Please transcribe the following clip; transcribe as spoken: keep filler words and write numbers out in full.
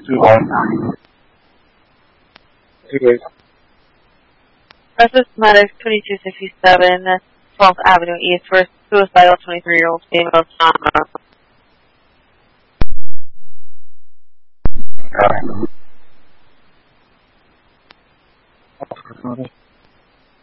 two one. Two eight. Restless Medics twenty-two sixty-seven, twelfth Avenue East for a suicidal twenty-three-year-old female trauma. Alright.